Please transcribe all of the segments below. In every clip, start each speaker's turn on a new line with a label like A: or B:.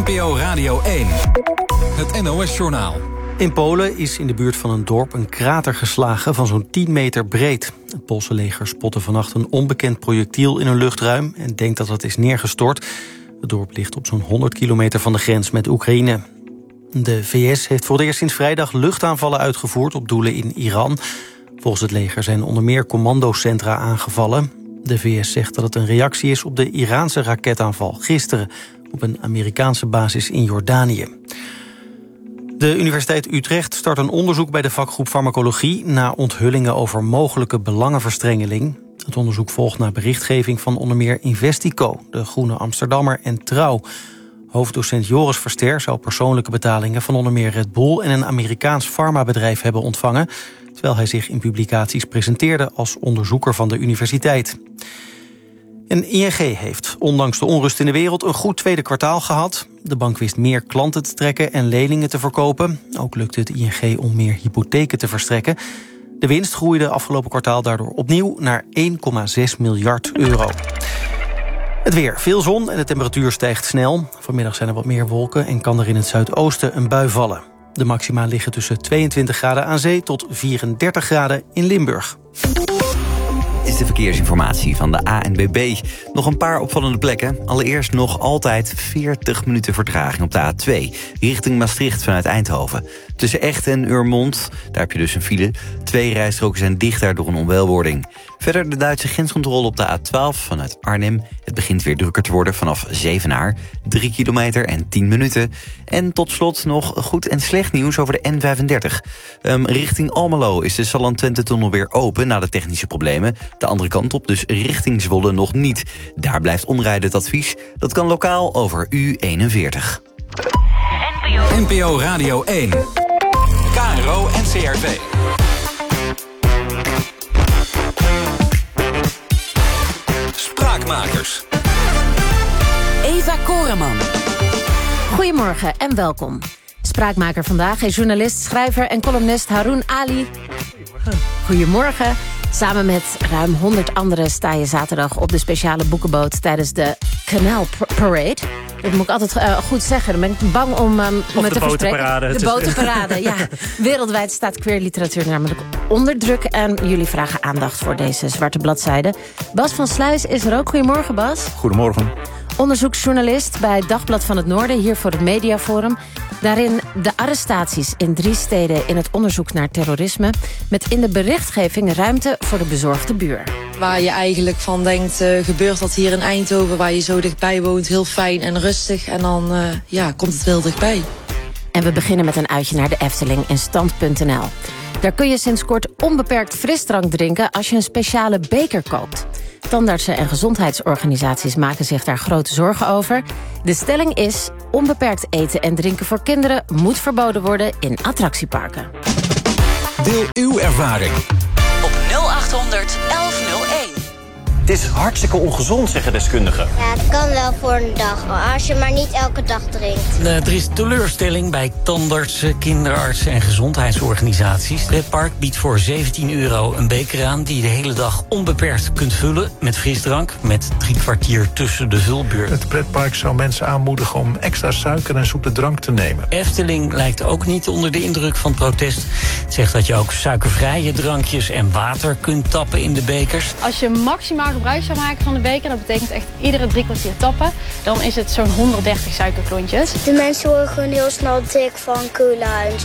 A: NPO Radio 1. Het NOS-journaal.
B: In Polen is in de buurt van een dorp een krater geslagen van zo'n 10 meter breed. Het Poolse leger spotte vannacht een onbekend projectiel in een luchtruim en denkt dat het is neergestort. Het dorp ligt op zo'n 100 kilometer van de grens met Oekraïne. De VS heeft voor het eerst sinds vrijdag luchtaanvallen uitgevoerd op doelen in Iran. Volgens het leger zijn onder meer commandocentra aangevallen. De VS zegt dat het een reactie is op de Iraanse raketaanval gisteren op een Amerikaanse basis in Jordanië. De Universiteit Utrecht start een onderzoek bij de vakgroep Farmacologie na onthullingen over mogelijke belangenverstrengeling. Het onderzoek volgt na berichtgeving van onder meer Investico, de Groene Amsterdammer en Trouw. Hoofddocent Joris Verster zou persoonlijke betalingen van onder meer Red Bull en een Amerikaans farmabedrijf hebben ontvangen, terwijl hij zich in publicaties presenteerde als onderzoeker van de universiteit. En ING heeft, ondanks de onrust in de wereld, een goed tweede kwartaal gehad. De bank wist meer klanten te trekken en leningen te verkopen. Ook lukte het ING om meer hypotheken te verstrekken. De winst groeide afgelopen kwartaal daardoor opnieuw naar 1,6 miljard euro. Het weer. Veel zon en de temperatuur stijgt snel. Vanmiddag zijn er wat meer wolken en kan er in het zuidoosten een bui vallen. De maxima liggen tussen 22 graden aan zee tot 34 graden in Limburg.
C: Is de verkeersinformatie van de ANWB. Nog een paar opvallende plekken. Allereerst nog altijd 40 minuten vertraging op de A2. Richting Maastricht vanuit Eindhoven. Tussen Echt en Urmond, daar heb je dus een file. 2 rijstroken zijn dicht daar door een onwelwording. Verder de Duitse grenscontrole op de A12 vanuit Arnhem. Het begint weer drukker te worden vanaf Zevenaar. 3 kilometer en 10 minuten. En tot slot nog goed en slecht nieuws over de N35. Richting Almelo is de Salland-Twente-tunnel weer open na de technische problemen. De andere kant op, dus richting Zwolle nog niet. Daar blijft omrijden het advies. Dat kan lokaal over U41.
A: NPO Radio 1. KRO NCRV. Spraakmakers.
D: Eva Koreman. Goedemorgen en welkom. Spraakmaker vandaag is journalist, schrijver en columnist Haroon Ali. Goedemorgen. Samen met ruim 100 anderen sta je zaterdag op de speciale boekenboot tijdens de Canal Parade. Dat moet ik altijd goed zeggen. Dan ben ik bang om me te verspreken. De botenparade, ja. Wereldwijd staat queer literatuur namelijk onder druk. En jullie vragen aandacht voor deze zwarte bladzijde. Bas van Sluis is er ook. Goedemorgen, Bas.
E: Goedemorgen.
D: Onderzoeksjournalist bij Dagblad van het Noorden, hier voor het Mediaforum. Daarin de arrestaties in 3 steden in het onderzoek naar terrorisme, met in de berichtgeving ruimte voor de bezorgde buur.
F: Waar je eigenlijk van denkt, gebeurt dat hier in Eindhoven, waar je zo dichtbij woont, heel fijn en rustig. En dan komt het wel dichtbij.
D: En we beginnen met een uitje naar de Efteling in stand.nl. Daar kun je sinds kort onbeperkt frisdrank drinken als je een speciale beker koopt. Tandartsen en gezondheidsorganisaties maken zich daar grote zorgen over. De stelling is: onbeperkt eten en drinken voor kinderen moet verboden worden in attractieparken.
A: Deel uw ervaring
G: op 0800 1101.
H: Het is hartstikke ongezond, zeggen deskundigen.
I: Ja, het kan wel voor een dag, als je maar niet elke dag drinkt.
J: Er is teleurstelling bij tandartsen, kinderartsen en gezondheidsorganisaties. Het pretpark biedt voor €17 een beker aan die je de hele dag onbeperkt kunt vullen met frisdrank, met 3 kwartier tussen de vulbeurt.
E: Het pretpark zou mensen aanmoedigen om extra suiker en zoete drank te nemen.
J: Efteling lijkt ook niet onder de indruk van het protest. Het zegt dat je ook suikervrije drankjes en water kunt tappen in de bekers.
K: Als je maximaal gebruik zou maken van de beker, dat betekent echt iedere 3 kwartier tappen, dan is het zo'n 130 suikerklontjes.
I: De mensen worden gewoon heel snel dik van cola en zo.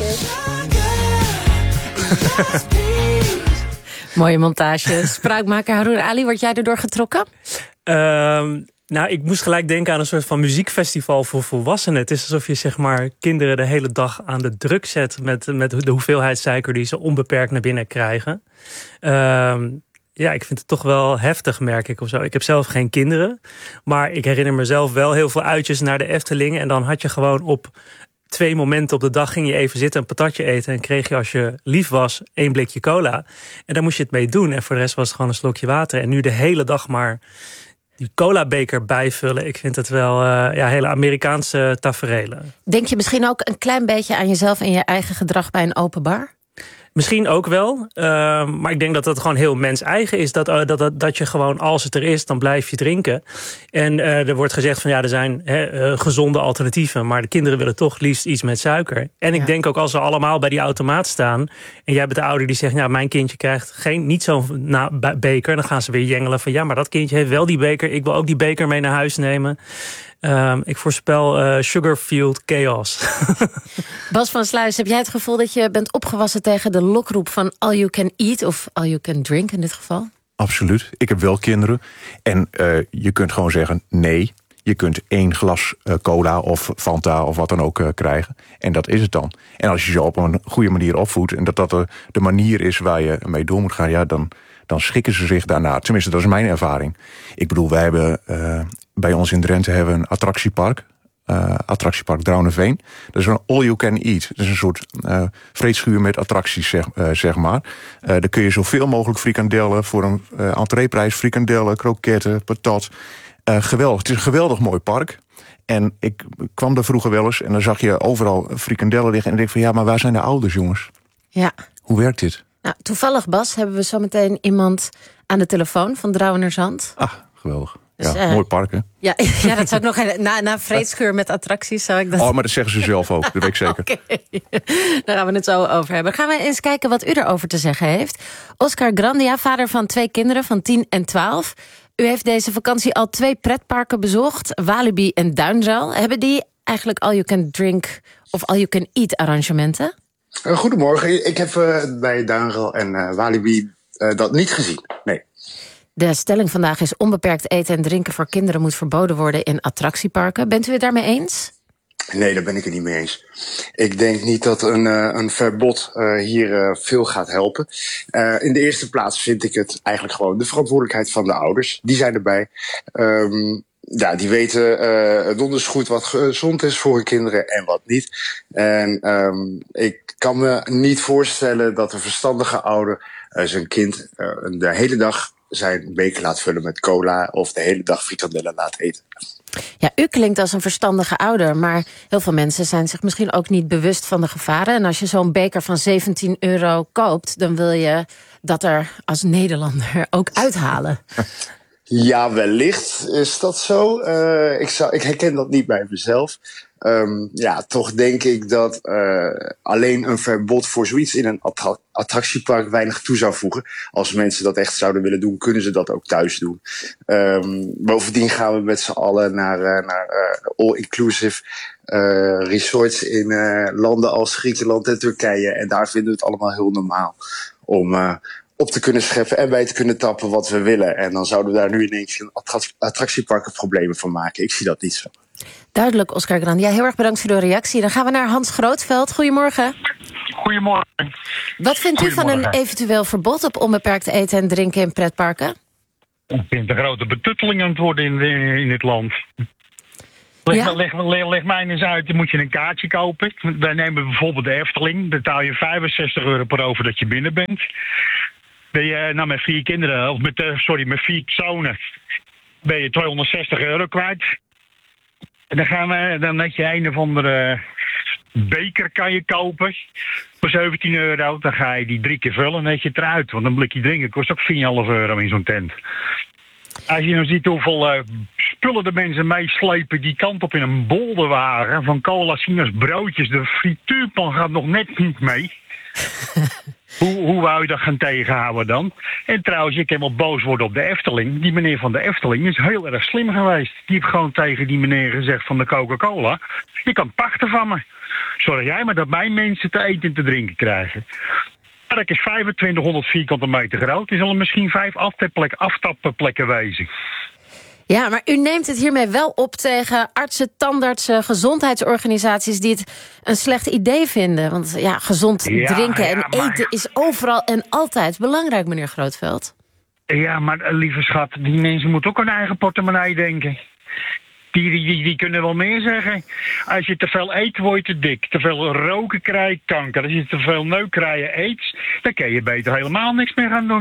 D: Mooie montage. Spraakmaker Haroon Ali, word jij erdoor getrokken?
L: Nou, ik moest gelijk denken aan een soort van muziekfestival voor volwassenen. Het is alsof je zeg maar kinderen de hele dag aan de druk zet met de hoeveelheid suiker die ze onbeperkt naar binnen krijgen. Ja, ik vind het toch wel heftig, merk ik of zo. Ik heb zelf geen kinderen, maar ik herinner mezelf wel heel veel uitjes naar de Efteling. En dan had je gewoon op 2 momenten op de dag ging je even zitten, een patatje eten en kreeg je, als je lief was, 1 blikje cola. En daar moest je het mee doen. En voor de rest was het gewoon een slokje water. En nu de hele dag maar die colabeker bijvullen. Ik vind het wel hele Amerikaanse taferelen.
D: Denk je misschien ook een klein beetje aan jezelf en je eigen gedrag bij een open bar?
L: Misschien ook wel. Maar ik denk dat dat gewoon heel mens-eigen is. Dat je gewoon, als het er is, dan blijf je drinken. En er wordt gezegd van er zijn gezonde alternatieven. Maar de kinderen willen toch liefst iets met suiker. En ik denk ook als ze allemaal bij die automaat staan. En jij bent de ouder die zegt, mijn kindje krijgt niet zo'n beker. Dan gaan ze weer jengelen van maar dat kindje heeft wel die beker. Ik wil ook die beker mee naar huis nemen. Ik voorspel sugar-fueled chaos.
D: Bas van Sluis, heb jij het gevoel dat je bent opgewassen tegen de lokroep van all you can eat of all you can drink in dit geval?
M: Absoluut. Ik heb wel kinderen. En je kunt gewoon zeggen nee. Je kunt 1 glas cola of Fanta of wat dan ook krijgen. En dat is het dan. En als je ze op een goede manier opvoedt en dat de manier is waar je mee door moet gaan, dan schikken ze zich daarna. Tenminste, dat is mijn ervaring. Ik bedoel, wij hebben bij ons in Drenthe hebben een attractiepark. Attractiepark Drouwenveen. Dat is een all-you-can-eat. Dat is een soort vreedschuur met attracties, zeg maar. Daar kun je zoveel mogelijk frikandellen voor een entreeprijs. Frikandellen, kroketten, patat. Geweldig. Het is een geweldig mooi park. En ik kwam daar vroeger wel eens en dan zag je overal frikandellen liggen. En ik denk van maar waar zijn de ouders, jongens? Ja. Hoe werkt dit?
D: Nou, toevallig, Bas, hebben we zometeen iemand aan de telefoon van Drouwenerzand.
M: Geweldig. Dus, mooi park, hè?
D: Ja, dat zou ik nog... Na vreedscheur met attracties zou ik dat...
M: maar dat zeggen ze zelf ook, dat weet ik zeker.
D: Okay. Daar gaan we het zo over hebben. Gaan we eens kijken wat u erover te zeggen heeft. Oscar Grandia, vader van 2 kinderen van 10 en 12. U heeft deze vakantie al 2 pretparken bezocht. Walibi en Duinzaal. Hebben die eigenlijk all-you-can-drink of all-you-can-eat arrangementen?
N: Goedemorgen. Ik heb bij Duinzaal en Walibi dat niet gezien. Nee.
D: De stelling vandaag is onbeperkt eten en drinken voor kinderen moet verboden worden in attractieparken. Bent u het daarmee eens?
N: Nee, daar ben ik het niet mee eens. Ik denk niet dat een verbod hier veel gaat helpen. In de eerste plaats vind ik het eigenlijk gewoon de verantwoordelijkheid van de ouders. Die zijn erbij. Die weten donders goed wat gezond is voor hun kinderen en wat niet. En ik kan me niet voorstellen dat een verstandige ouder zijn kind de hele dag zijn beker laat vullen met cola of de hele dag frikandellen laat eten.
D: Ja, u klinkt als een verstandige ouder, maar heel veel mensen zijn zich misschien ook niet bewust van de gevaren. En als je zo'n beker van €17 koopt, dan wil je dat er als Nederlander ook uithalen.
N: Ja, wellicht is dat zo. Ik herken dat niet bij mezelf. Toch denk ik dat alleen een verbod voor zoiets in een attractiepark weinig toe zou voegen. Als mensen dat echt zouden willen doen, kunnen ze dat ook thuis doen. Bovendien gaan we met z'n allen naar all-inclusive resorts in landen als Griekenland en Turkije. En daar vinden we het allemaal heel normaal om op te kunnen scheppen en bij te kunnen tappen wat we willen. En dan zouden we daar nu ineens een attractieparken problemen van maken. Ik zie dat niet zo.
D: Duidelijk, Oscar Grandia. Heel erg bedankt voor de reactie. Dan gaan we naar Hans Grootveld. Goedemorgen.
O: Goedemorgen.
D: Wat vindt u van een eventueel verbod op onbeperkt eten en drinken in pretparken?
O: Ik vind het een grote betutteling aan het worden in dit land. Leg mij eens uit, dan moet je een kaartje kopen. Wij nemen bijvoorbeeld de Efteling. Dan betaal je €65 per over dat je binnen bent. Ben je met 4 kinderen, of met 4 personen, ben je €260 kwijt. En dan heb je een of andere beker kan je kopen voor €17. Dan ga je die 3 keer vullen en dan heb je het eruit. Want een blikje drinken kost ook €4,5 in zo'n tent. Als je nou ziet hoeveel spullen de mensen meeslepen die kant op in een bolderwagen van cola, sinaas, broodjes. De frituurpan gaat nog net niet mee. Hoe wou je dat gaan tegenhouden dan? En trouwens, ik kan wel boos worden op de Efteling. Die meneer van de Efteling is heel erg slim geweest. Die heeft gewoon tegen die meneer gezegd van de Coca-Cola: je kan pachten van me. Zorg jij maar dat mijn mensen te eten en te drinken krijgen. Het park is 2500 vierkante meter groot. Er zullen misschien 5 aftappenplekken wezen.
D: Ja, maar u neemt het hiermee wel op tegen artsen, tandartsen, gezondheidsorganisaties die het een slecht idee vinden. Want ja, gezond drinken en eten is overal en altijd belangrijk, meneer Grootveld.
O: Ja, maar lieve schat, die mensen moeten ook aan hun eigen portemonnee denken. Die kunnen wel meer zeggen. Als je te veel eet, word je te dik. Te veel roken krijg je kanker. Als je te veel neuk krijgt, eet, dan kan je beter helemaal niks meer gaan doen.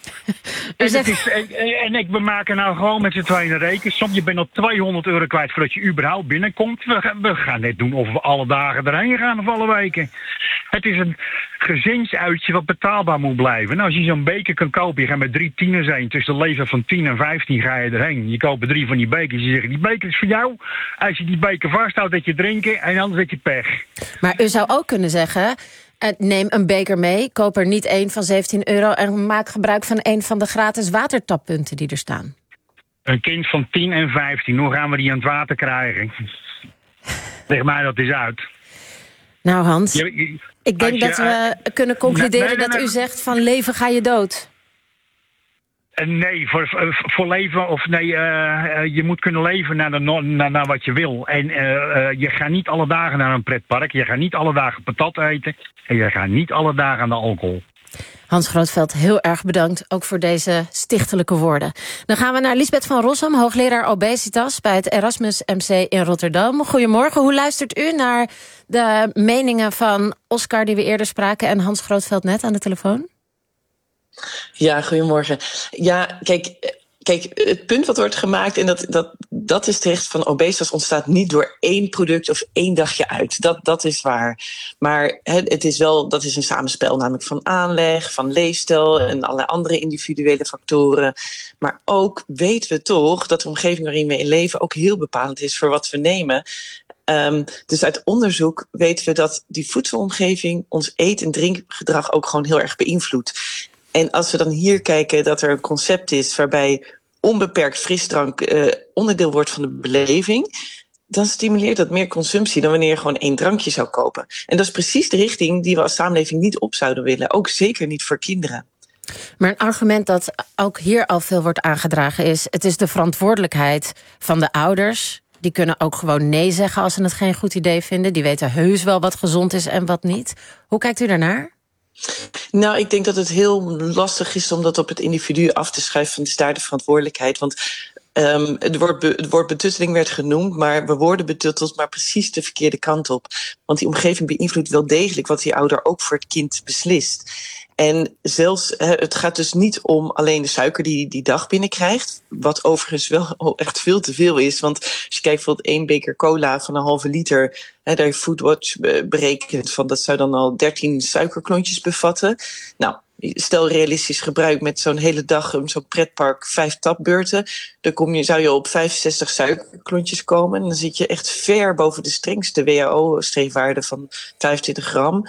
O: En we maken nou gewoon met z'n tweeën een rekensom. Je bent al €200 kwijt voordat je überhaupt binnenkomt. We gaan net doen of we alle dagen erheen gaan of alle weken. Het is een gezinsuitje wat betaalbaar moet blijven. Nou, als je zo'n beker kan kopen, je gaat met 3 tieners heen. Tussen de leeftijd van 10 en 15 ga je erheen. Je koopt 3 van die bekers. Je zegt, die beker is voor jou. Als je die beker vasthoudt, dat je drinken en anders heb je pech.
D: Maar u zou ook kunnen zeggen, neem een beker mee, koop er niet 1 van €17 en maak gebruik van 1 van de gratis watertappunten die er staan.
O: Een kind van 10 en 15, hoe gaan we die aan het water krijgen? Leg mij dat eens uit.
D: Nou Hans, ik denk dat we kunnen concluderen dat u zegt van leven ga je dood.
O: Nee, voor leven of nee, je moet kunnen leven naar wat je wil. En je gaat niet alle dagen naar een pretpark, je gaat niet alle dagen patat eten en je gaat niet alle dagen naar alcohol.
D: Hans Grootveld, heel erg bedankt, ook voor deze stichtelijke woorden. Dan gaan we naar Lisbeth van Rossum, hoogleraar obesitas bij het Erasmus MC in Rotterdam. Goedemorgen, hoe luistert u naar de meningen van Oscar die we eerder spraken en Hans Grootveld net aan de telefoon?
P: Ja, goedemorgen. Ja, kijk, het punt wat wordt gemaakt, en dat is terecht, van obesitas ontstaat niet door 1 product of 1 dagje uit. Dat is waar. Maar het is wel, dat is een samenspel namelijk van aanleg, van leefstijl en allerlei andere individuele factoren. Maar ook weten we toch dat de omgeving waarin we in leven ook heel bepalend is voor wat we nemen. Dus uit onderzoek weten we dat die voedselomgeving ons eet- en drinkgedrag ook gewoon heel erg beïnvloedt. En als we dan hier kijken dat er een concept is waarbij onbeperkt frisdrank onderdeel wordt van de beleving, dan stimuleert dat meer consumptie dan wanneer je gewoon 1 drankje zou kopen. En dat is precies de richting die we als samenleving niet op zouden willen. Ook zeker niet voor kinderen.
D: Maar een argument dat ook hier al veel wordt aangedragen is, het is de verantwoordelijkheid van de ouders. Die kunnen ook gewoon nee zeggen als ze het geen goed idee vinden. Die weten heus wel wat gezond is en wat niet. Hoe kijkt u daarnaar?
P: Nou, ik denk dat het heel lastig is om dat op het individu af te schuiven. Van, is daar de verantwoordelijkheid? Want het woord betutteling werd genoemd, maar we worden betutteld, maar precies de verkeerde kant op. Want die omgeving beïnvloedt wel degelijk wat die ouder ook voor het kind beslist. En zelfs, het gaat dus niet om alleen de suiker die die dag binnenkrijgt. Wat overigens wel echt veel te veel is. Want als je kijkt bijvoorbeeld 1 beker cola van een halve liter. Daar heeft Foodwatch berekend van dat zou dan al 13 suikerklontjes bevatten. Nou, stel realistisch gebruik met zo'n hele dag zo'n pretpark 5 tapbeurten. Dan zou je op 65 suikerklontjes komen. En dan zit je echt ver boven de strengste WHO-streefwaarde van 25 gram.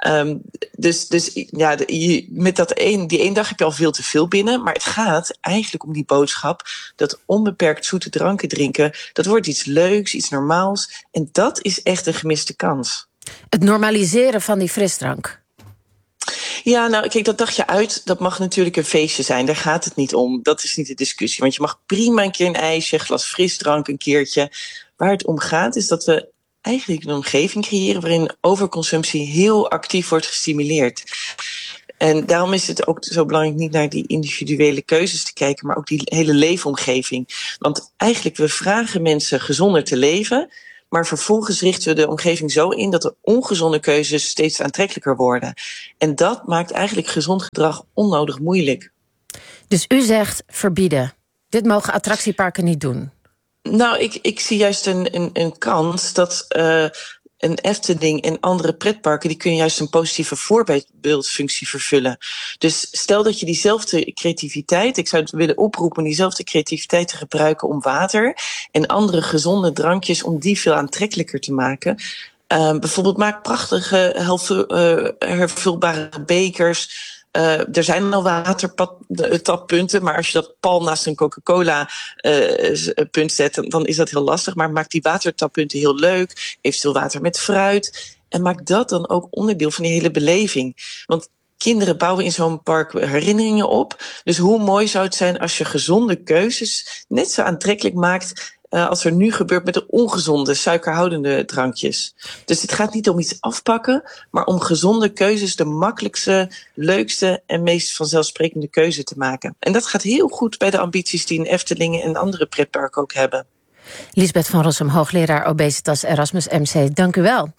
P: Dus ja, met die 1 dag heb je al veel te veel binnen. Maar het gaat eigenlijk om die boodschap dat onbeperkt zoete dranken drinken, dat wordt iets leuks, iets normaals. En dat is echt een gemiste kans.
D: Het normaliseren van die frisdrank.
P: Ja, nou kijk, dat dagje uit, dat mag natuurlijk een feestje zijn. Daar gaat het niet om. Dat is niet de discussie. Want je mag prima een keer een ijsje, een glas frisdrank, een keertje. Waar het om gaat is dat we eigenlijk een omgeving creëren waarin overconsumptie heel actief wordt gestimuleerd. En daarom is het ook zo belangrijk niet naar die individuele keuzes te kijken, maar ook die hele leefomgeving. Want eigenlijk, we vragen mensen gezonder te leven, maar vervolgens richten we de omgeving zo in dat de ongezonde keuzes steeds aantrekkelijker worden. En dat maakt eigenlijk gezond gedrag onnodig moeilijk.
D: Dus u zegt verbieden. Dit mogen attractieparken niet doen.
P: Nou, ik zie juist een kans dat een Efteling en andere pretparken, die kunnen juist een positieve voorbeeldfunctie vervullen. Dus stel dat je diezelfde creativiteit, ik zou het willen oproepen, diezelfde creativiteit te gebruiken om water en andere gezonde drankjes, om die veel aantrekkelijker te maken. Bijvoorbeeld maak prachtige hervulbare bekers. Er zijn al watertappunten, maar als je dat pal naast een Coca-Cola punt zet, dan is dat heel lastig. Maar maak die watertappunten heel leuk, eventueel water met fruit. En maak dat dan ook onderdeel van die hele beleving. Want kinderen bouwen in zo'n park herinneringen op. Dus hoe mooi zou het zijn als je gezonde keuzes net zo aantrekkelijk maakt als er nu gebeurt met de ongezonde, suikerhoudende drankjes. Dus het gaat niet om iets afpakken, maar om gezonde keuzes de makkelijkste, leukste en meest vanzelfsprekende keuze te maken. En dat gaat heel goed bij de ambities die in Eftelingen en andere pretparken ook hebben.
D: Lisbeth van Rossum, hoogleraar obesitas Erasmus MC, dank u wel.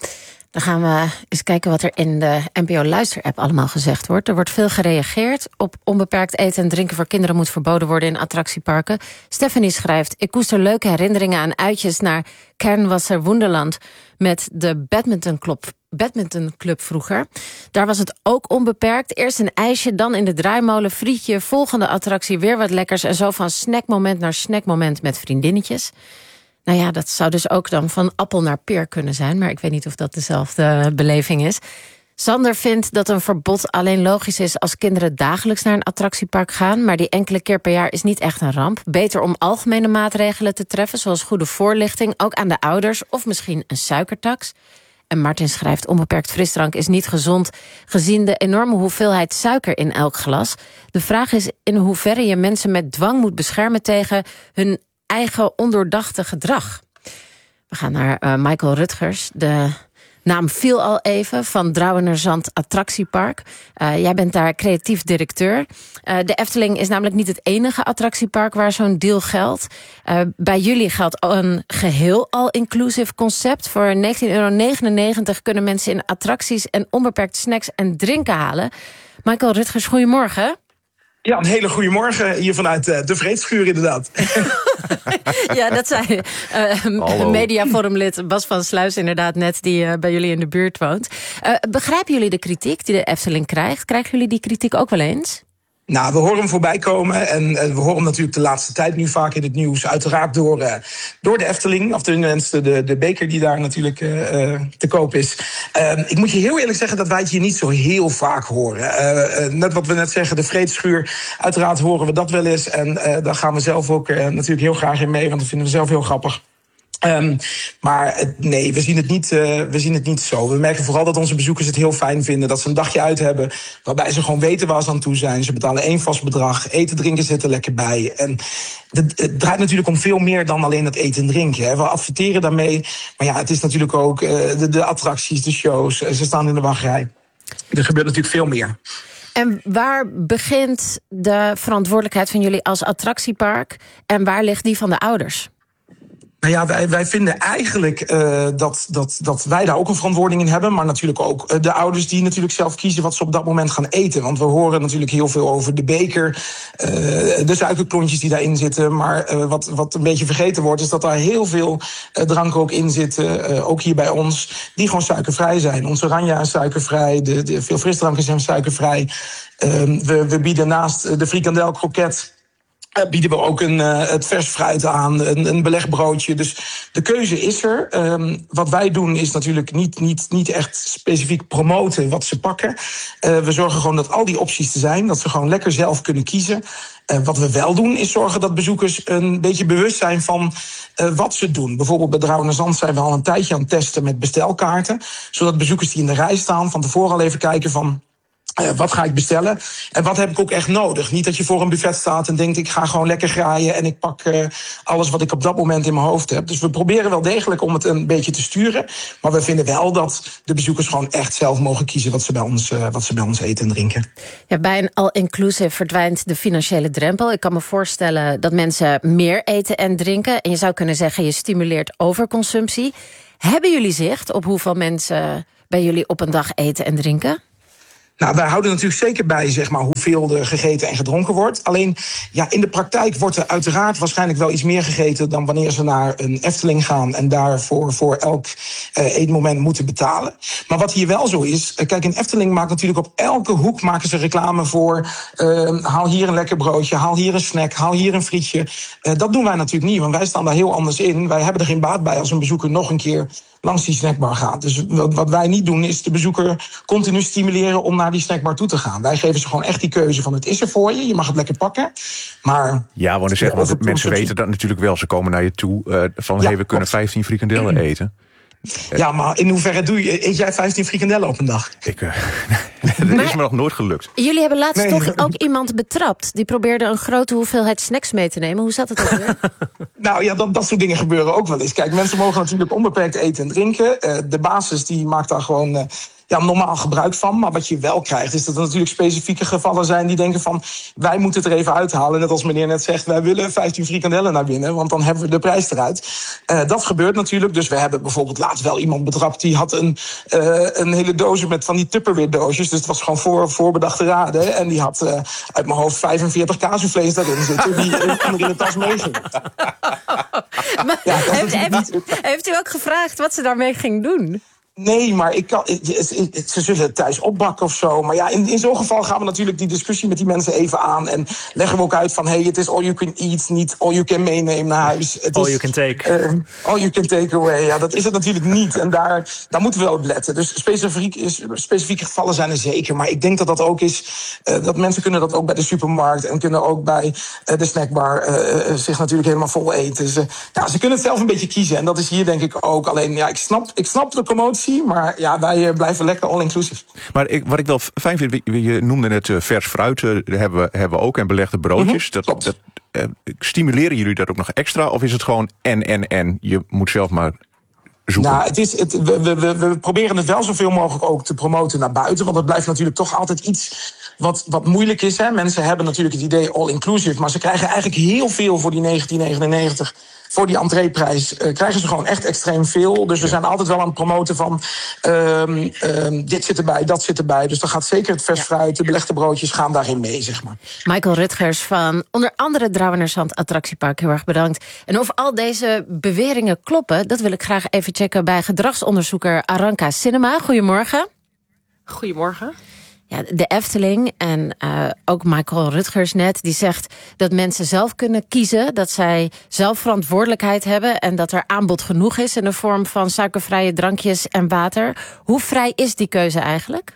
D: Dan gaan we eens kijken wat er in de NPO Luister-app allemaal gezegd wordt. Er wordt veel gereageerd op onbeperkt eten en drinken voor kinderen moet verboden worden in attractieparken. Stephanie schrijft: ik koester leuke herinneringen aan uitjes naar Kernwasser Wonderland met de badmintonclub vroeger. Daar was het ook onbeperkt. Eerst een ijsje, dan in de draaimolen, frietje, volgende attractie weer wat lekkers en zo van snackmoment naar snackmoment met vriendinnetjes. Nou ja, dat zou dus ook dan van appel naar peer kunnen zijn, maar ik weet niet of dat dezelfde beleving is. Sander vindt dat een verbod alleen logisch is als kinderen dagelijks naar een attractiepark gaan, maar die enkele keer per jaar is niet echt een ramp. Beter om algemene maatregelen te treffen, zoals goede voorlichting, ook aan de ouders, of misschien een suikertax. En Martin schrijft: onbeperkt frisdrank is niet gezond gezien de enorme hoeveelheid suiker in elk glas. De vraag is in hoeverre je mensen met dwang moet beschermen tegen hun eigen ondoordachte gedrag. We gaan naar Michael Rutgers. De naam viel al even, van Drouwenerzand Attractiepark. Jij bent daar creatief directeur. De Efteling is namelijk niet het enige attractiepark waar zo'n deal geldt. Bij jullie geldt een geheel all-inclusive concept. Voor €19,99 kunnen mensen in attracties en onbeperkt snacks en drinken halen. Michael Rutgers, goedemorgen.
Q: Ja, een hele goede morgen hier vanuit de Vreedschuur inderdaad.
D: Ja, dat zei mediaforumlid Bas van Sluis inderdaad net, die bij jullie in de buurt woont. Begrijpen jullie de kritiek die de Efteling krijgt? Krijgen jullie die kritiek ook wel eens?
Q: Nou, we horen hem voorbij komen en we horen hem natuurlijk de laatste tijd nu vaak in het nieuws. Uiteraard door de Efteling, of tenminste de beker die daar natuurlijk te koop is. Ik moet je heel eerlijk zeggen dat wij het hier niet zo heel vaak horen. Net wat we net zeggen, de Vreedschuur, uiteraard horen we dat wel eens. En daar gaan we zelf ook natuurlijk heel graag in mee, want dat vinden we zelf heel grappig. Maar nee, we zien het niet zo. We merken vooral dat onze bezoekers het heel fijn vinden, dat ze een dagje uit hebben waarbij ze gewoon weten waar ze aan toe zijn. Ze betalen 1 vast bedrag, eten, drinken zit er lekker bij. En het draait natuurlijk om veel meer dan alleen het eten en drinken. Hè. We adverteren daarmee, maar ja, het is natuurlijk ook de attracties, de shows. Ze staan in de wachtrij. Er gebeurt natuurlijk veel meer.
D: En waar begint de verantwoordelijkheid van jullie als attractiepark en waar ligt die van de ouders?
Q: Nou ja, wij vinden eigenlijk dat wij daar ook een verantwoording in hebben. Maar natuurlijk ook de ouders die natuurlijk zelf kiezen wat ze op dat moment gaan eten. Want we horen natuurlijk heel veel over de beker, de suikerklontjes die daarin zitten. Maar wat een beetje vergeten wordt, is dat daar heel veel dranken ook in zitten. Ook hier bij ons, die gewoon suikervrij zijn. Onze Oranje is suikervrij, veel frisdranken zijn suikervrij. We bieden naast de frikandel kroket bieden we ook het vers fruit aan, een belegbroodje. Dus de keuze is er. Wat wij doen is natuurlijk niet echt specifiek promoten wat ze pakken. We zorgen gewoon dat al die opties er zijn, dat ze gewoon lekker zelf kunnen kiezen. Wat we wel doen is zorgen dat bezoekers een beetje bewust zijn van wat ze doen. Bijvoorbeeld bij Drouwenerzand zijn we al een tijdje aan het testen met bestelkaarten, zodat bezoekers die in de rij staan van tevoren al even kijken van wat ga ik bestellen en wat heb ik ook echt nodig? Niet dat je voor een buffet staat en denkt, ik ga gewoon lekker graaien en ik pak alles wat ik op dat moment in mijn hoofd heb. Dus we proberen wel degelijk om het een beetje te sturen. Maar we vinden wel dat de bezoekers gewoon echt zelf mogen kiezen wat ze bij ons eten en drinken. Ja,
D: bij een all-inclusive verdwijnt de financiële drempel. Ik kan me voorstellen dat mensen meer eten en drinken. En je zou kunnen zeggen, je stimuleert overconsumptie. Hebben jullie zicht op hoeveel mensen bij jullie op een dag eten en drinken?
Q: Nou, wij houden natuurlijk zeker bij, zeg maar, hoeveel er gegeten en gedronken wordt. Alleen, ja, in de praktijk wordt er uiteraard waarschijnlijk wel iets meer gegeten dan wanneer ze naar een Efteling gaan en daarvoor voor elk eetmoment moeten betalen. Maar wat hier wel zo is, kijk, een Efteling maakt natuurlijk op elke hoek maken ze reclame voor. Haal hier een lekker broodje, haal hier een snack, haal hier een frietje. Dat doen wij natuurlijk niet, want wij staan daar heel anders in. Wij hebben er geen baat bij als een bezoeker nog een keer langs die snackbar gaat. Dus wat wij niet doen is de bezoeker continu stimuleren om naar die snackbar toe te gaan. Wij geven ze gewoon echt die keuze van het is er voor je mag het lekker pakken. Maar
M: ja, want zeggen, want mensen weten dat natuurlijk wel. Ze komen naar je toe van we kunnen 15 frikandellen eten.
Q: Ja, maar in hoeverre eet jij 15 frikandellen op een dag?
M: Dat is me nog nooit gelukt.
D: Jullie hebben laatst toch ook iemand betrapt. Die probeerde een grote hoeveelheid snacks mee te nemen. Hoe zat het ook weer?
Q: Nou ja, dat soort dingen gebeuren ook wel eens. Kijk, mensen mogen natuurlijk onbeperkt eten en drinken. De basis die maakt daar gewoon normaal gebruik van. Maar wat je wel krijgt, is dat er natuurlijk specifieke gevallen zijn die denken van, wij moeten het er even uithalen. Net als meneer net zegt, wij willen 15 frikandellen naar binnen, want dan hebben we de prijs eruit. Dat gebeurt natuurlijk. Dus we hebben bijvoorbeeld laatst wel iemand betrapt, die had een hele doos met van die Tupperware doosjes. Dus het was gewoon voorbedachte raden. En die had uit mijn hoofd 45 kaasvlees daarin zitten, die in de tas meeging.
D: Heeft u ook gevraagd wat ze daarmee ging doen?
Q: Nee, maar ze zullen het thuis opbakken of zo. Maar ja, in zo'n geval gaan we natuurlijk die discussie met die mensen even aan. En leggen we ook uit van, het is all you can eat, niet all you can meenemen naar huis. Het
L: all
Q: is,
L: you can take.
Q: All you can take away, ja, dat is het natuurlijk niet. En daar moeten we wel op letten. Dus specifieke gevallen zijn er zeker. Maar ik denk dat dat ook is, dat mensen kunnen dat ook bij de supermarkt en kunnen ook bij de snackbar zich natuurlijk helemaal vol eten. Ze kunnen het zelf een beetje kiezen. En dat is hier denk ik ook. Alleen, ja, ik snap de promotie. Maar ja, wij blijven lekker all-inclusive.
M: Maar wat ik wel fijn vind, je noemde net vers fruit, hebben we ook, en belegde broodjes. Stimuleren jullie dat ook nog extra? Of is het gewoon en? Je moet zelf maar zoeken.
Q: Nou, we proberen het wel zoveel mogelijk ook te promoten naar buiten. Want het blijft natuurlijk toch altijd iets wat moeilijk is. Hè? Mensen hebben natuurlijk het idee all-inclusive. Maar ze krijgen eigenlijk heel veel voor die 19,99. Voor die entreeprijs krijgen ze gewoon echt extreem veel. Dus we zijn altijd wel aan het promoten van dit zit erbij, dat zit erbij. Dus dan gaat zeker het vers fruit, de belegde broodjes gaan daarin mee, zeg maar.
D: Michael Rutgers van onder andere Drouwenersand Attractiepark, heel erg bedankt. En of al deze beweringen kloppen, dat wil ik graag even checken bij gedragsonderzoeker Aranka Cinema. Goedemorgen.
R: Goedemorgen.
D: Ja, de Efteling en ook Michael Rutgers net, die zegt dat mensen zelf kunnen kiezen, dat zij zelf verantwoordelijkheid hebben en dat er aanbod genoeg is in de vorm van suikervrije drankjes en water. Hoe vrij is die keuze eigenlijk?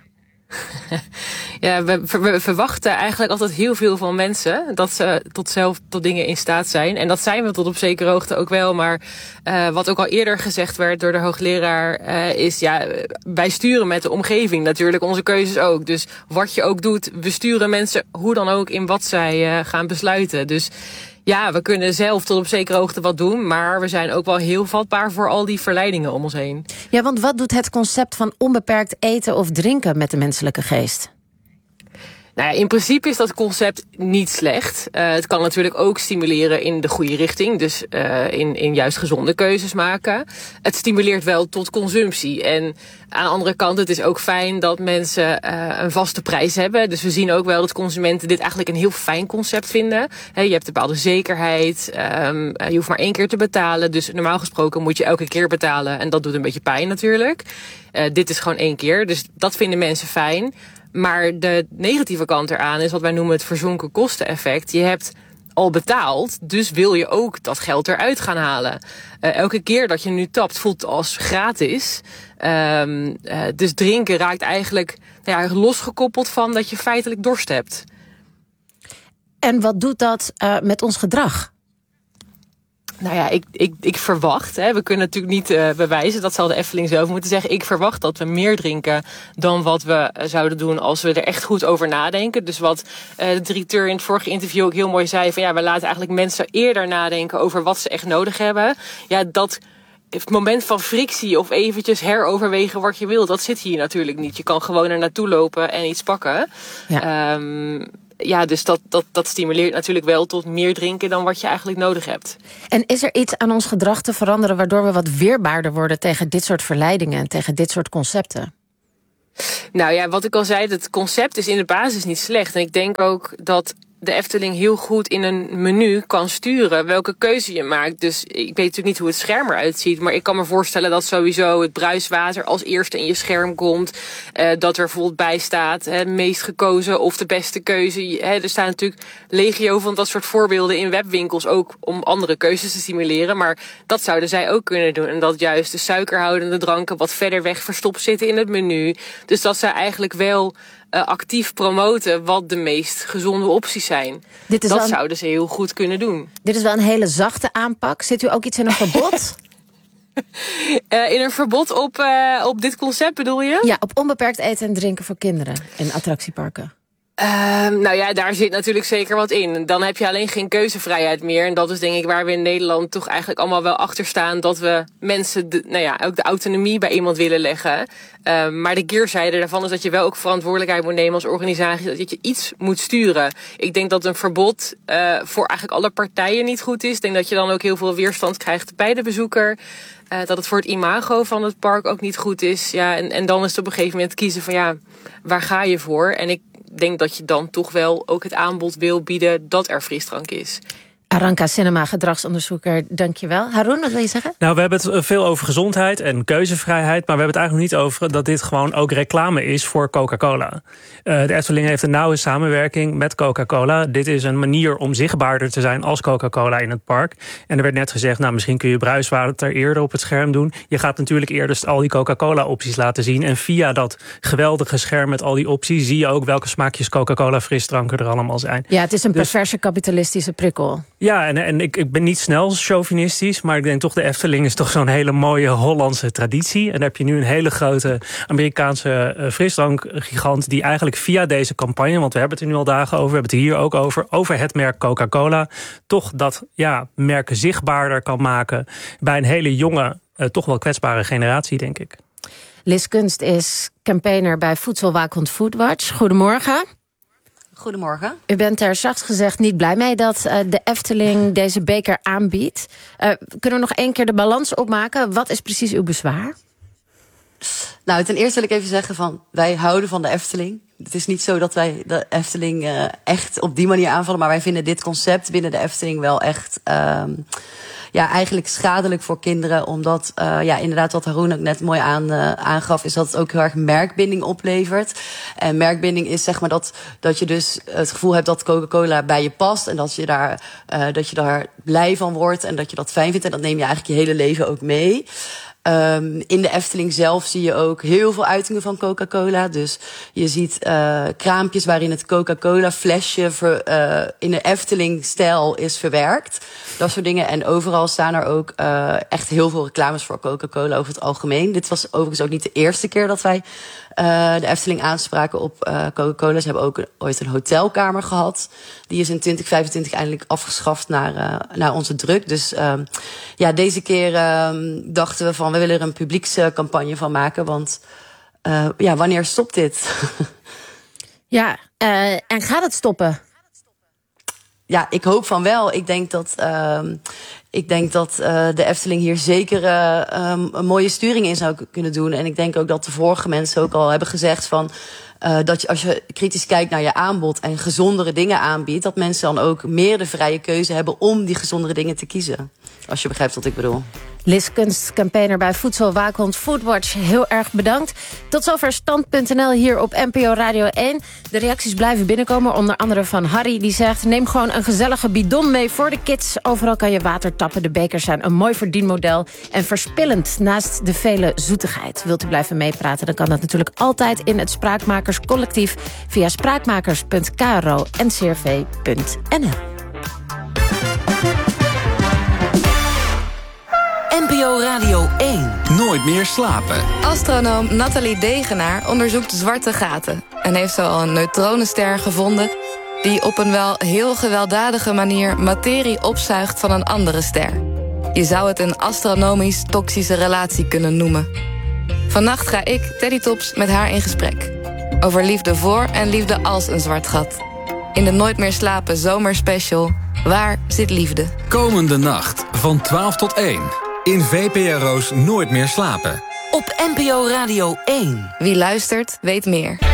R: Ja, we verwachten eigenlijk altijd heel veel van mensen, dat ze tot dingen in staat zijn. En dat zijn we tot op zekere hoogte ook wel. Maar wat ook al eerder gezegd werd door de hoogleraar is, wij sturen met de omgeving natuurlijk onze keuzes ook. Dus wat je ook doet, we sturen mensen hoe dan ook in wat zij gaan besluiten. Dus ja, we kunnen zelf tot op zekere hoogte wat doen, maar we zijn ook wel heel vatbaar voor al die verleidingen om ons heen.
D: Ja, want wat doet het concept van onbeperkt eten of drinken met de menselijke geest?
R: Nou ja, in principe is dat concept niet slecht. Het kan natuurlijk ook stimuleren in de goede richting. Dus in juist gezonde keuzes maken. Het stimuleert wel tot consumptie. En aan de andere kant, het is ook fijn dat mensen een vaste prijs hebben. Dus we zien ook wel dat consumenten dit eigenlijk een heel fijn concept vinden. Je hebt een bepaalde zekerheid. Je hoeft maar 1 keer te betalen. Dus normaal gesproken moet je elke keer betalen. En dat doet een beetje pijn natuurlijk. Dit is gewoon 1 keer. Dus dat vinden mensen fijn. Maar de negatieve kant eraan is wat wij noemen het verzonken kosteneffect. Je hebt al betaald, dus wil je ook dat geld eruit gaan halen. Elke keer dat je nu tapt voelt als gratis. Dus drinken raakt eigenlijk losgekoppeld van dat je feitelijk dorst hebt.
D: En wat doet dat met ons gedrag?
R: Nou ja, ik verwacht, we kunnen natuurlijk niet bewijzen, dat zal de Efteling zelf moeten zeggen. Ik verwacht dat we meer drinken dan wat we zouden doen als we er echt goed over nadenken. Dus wat de directeur in het vorige interview ook heel mooi zei, van we laten eigenlijk mensen eerder nadenken over wat ze echt nodig hebben. Ja, dat het moment van frictie of eventjes heroverwegen wat je wil, dat zit hier natuurlijk niet. Je kan gewoon er naartoe lopen en iets pakken. Ja. Dus dat stimuleert natuurlijk wel tot meer drinken dan wat je eigenlijk nodig hebt.
D: En is er iets aan ons gedrag te veranderen waardoor we wat weerbaarder worden tegen dit soort verleidingen en tegen dit soort concepten?
R: Nou ja, wat ik al zei, het concept is in de basis niet slecht. En ik denk ook dat de Efteling heel goed in een menu kan sturen welke keuze je maakt. Dus ik weet natuurlijk niet hoe het scherm eruit ziet, maar ik kan me voorstellen dat sowieso het bruiswater als eerste in je scherm komt. Dat er bijvoorbeeld bij staat meest gekozen of de beste keuze. Er staan natuurlijk legio van dat soort voorbeelden in webwinkels ook om andere keuzes te stimuleren. Maar dat zouden zij ook kunnen doen. En dat juist de suikerhoudende dranken wat verder weg verstopt zitten in het menu. Dus dat zij eigenlijk wel actief promoten wat de meest gezonde opties zijn. Dat zouden ze heel goed kunnen doen.
D: Dit is wel een hele zachte aanpak. Zit u ook iets in een verbod?
R: In een verbod op dit concept bedoel je?
D: Ja, op onbeperkt eten en drinken voor kinderen in attractieparken.
R: Nou ja, daar zit natuurlijk zeker wat in. Dan heb je alleen geen keuzevrijheid meer. En dat is denk ik waar we in Nederland toch eigenlijk allemaal wel achter staan. Dat we mensen ook de autonomie bij iemand willen leggen. Maar de keerzijde daarvan is dat je wel ook verantwoordelijkheid moet nemen als organisatie. Dat je iets moet sturen. Ik denk dat een verbod voor eigenlijk alle partijen niet goed is. Ik denk dat je dan ook heel veel weerstand krijgt bij de bezoeker. Dat het voor het imago van het park ook niet goed is. Ja, en dan is het op een gegeven moment kiezen van waar ga je voor? En ik denk dat je dan toch wel ook het aanbod wil bieden dat er frisdrank is.
D: Aranka Sinema, gedragsonderzoeker, dankjewel. Haroon, wat wil je zeggen?
L: Nou, we hebben het veel over gezondheid en keuzevrijheid, maar we hebben het eigenlijk niet over dat dit gewoon ook reclame is voor Coca-Cola. De Efteling heeft een nauwe samenwerking met Coca-Cola. Dit is een manier om zichtbaarder te zijn als Coca-Cola in het park. En er werd net gezegd, misschien kun je bruiswater eerder op het scherm doen. Je gaat natuurlijk eerst al die Coca-Cola-opties laten zien. En via dat geweldige scherm met al die opties zie je ook welke smaakjes Coca-Cola frisdranken er allemaal zijn.
D: Ja, het is een perverse kapitalistische prikkel.
L: Ja, en ik ben niet snel chauvinistisch, maar ik denk toch de Efteling is toch zo'n hele mooie Hollandse traditie. En dan heb je nu een hele grote Amerikaanse frisdrankgigant die eigenlijk via deze campagne, want we hebben het er nu al dagen over, we hebben het hier ook over het merk Coca-Cola, toch dat merk zichtbaarder kan maken bij een hele jonge, toch wel kwetsbare generatie, denk ik.
D: Lis Kunst is campaigner bij Voedselwaakhond Foodwatch. Goedemorgen.
S: Goedemorgen.
D: U bent er zacht gezegd niet blij mee dat de Efteling deze beker aanbiedt. Kunnen we nog 1 keer de balans opmaken? Wat is precies uw bezwaar?
S: Nou, ten eerste wil ik even zeggen wij houden van de Efteling. Het is niet zo dat wij de Efteling echt op die manier aanvallen, maar wij vinden dit concept binnen de Efteling wel echt eigenlijk schadelijk voor kinderen. Omdat, inderdaad wat Haroon ook net mooi aangaf, is dat het ook heel erg merkbinding oplevert. En merkbinding is zeg maar dat je dus het gevoel hebt dat Coca-Cola bij je past. En dat je daar blij van wordt en dat je dat fijn vindt. En dat neem je eigenlijk je hele leven ook mee. In de Efteling zelf zie je ook heel veel uitingen van Coca-Cola. Dus je ziet kraampjes waarin het Coca-Cola flesje in de Efteling-stijl is verwerkt. Dat soort dingen. En overal staan er ook echt heel veel reclames voor Coca-Cola over het algemeen. Dit was overigens ook niet de eerste keer dat wij de Efteling aanspraken op Coca-Cola. Ze hebben ook ooit een hotelkamer gehad. Die is in 2025 eindelijk afgeschaft naar onze druk. Dus deze keer dachten we we willen er een publiekscampagne van maken. Want wanneer stopt dit?
D: Ja, en gaat het stoppen?
S: Ja, ik hoop van wel. Ik denk dat de Efteling hier zeker een mooie sturing in zou kunnen doen. En ik denk ook dat de vorige mensen ook al hebben gezegd dat als je kritisch kijkt naar je aanbod en gezondere dingen aanbiedt, dat mensen dan ook meer de vrije keuze hebben om die gezondere dingen te kiezen. Als je begrijpt wat ik bedoel.
D: Lis Kunst, campaigner bij Voedselwaakhond Foodwatch. Heel erg bedankt. Tot zover Stand.nl hier op NPO Radio 1. De reacties blijven binnenkomen, onder andere van Harry. Die zegt, neem gewoon een gezellige bidon mee voor de kids. Overal kan je water tappen. De bekers zijn een mooi verdienmodel. En verspillend naast de vele zoetigheid. Wilt u blijven meepraten, dan kan dat natuurlijk altijd in het Spraakmakerscollectief via spraakmakers.kro.ncrv.nl.
G: NPO Radio 1.
A: Nooit meer slapen.
T: Astronoom Nathalie Degenaar onderzoekt zwarte gaten en heeft zo al een neutronenster gevonden die op een wel heel gewelddadige manier materie opzuigt van een andere ster. Je zou het een astronomisch toxische relatie kunnen noemen. Vannacht ga ik, Teddy Tops, met haar in gesprek. Over liefde voor en liefde als een zwart gat. In de Nooit meer slapen zomerspecial, Waar zit liefde?
A: Komende nacht van 12 tot 1. In VPRO's Nooit meer slapen.
G: Op NPO Radio 1.
T: Wie luistert, weet meer.